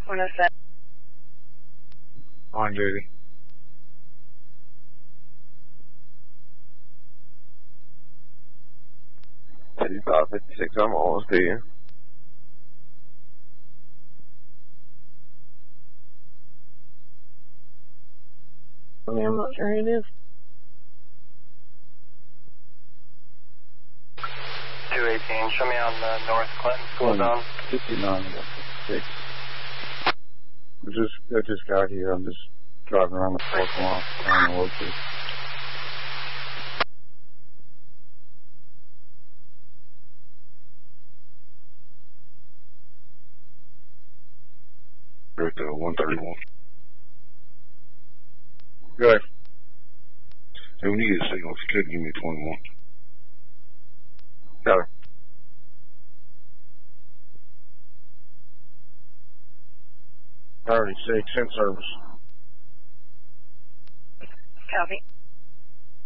107. On duty. 5556, I'm almost to you. I'm not sure who it is. 218, show me on the North Clinton school zone. 59, 6. I just got here. I'm just driving around the parking lot trying to locate. Right to 131. Good. Hey, we need a signal. If you could give me 21. Got it. Already 6 in service. Copy.